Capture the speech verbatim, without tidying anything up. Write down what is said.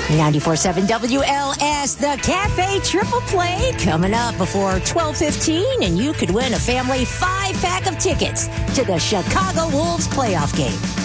ninety-four point seven W L S, the Cafe Triple Play, coming up before twelve fifteen, and you could win a family five-pack of tickets to the Chicago Wolves playoff game.